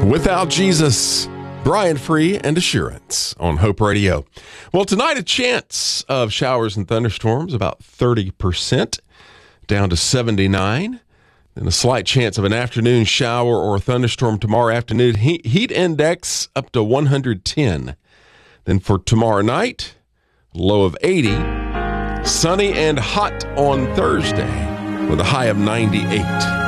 Without Jesus, Brian Free and Assurance on Hope Radio. Well, tonight a chance of showers and thunderstorms, about 30%, down to 79. Then a slight chance of an afternoon shower or thunderstorm tomorrow afternoon. Heat index up to 110. Then for tomorrow night, low of 80. Sunny and hot on Thursday with a high of 98.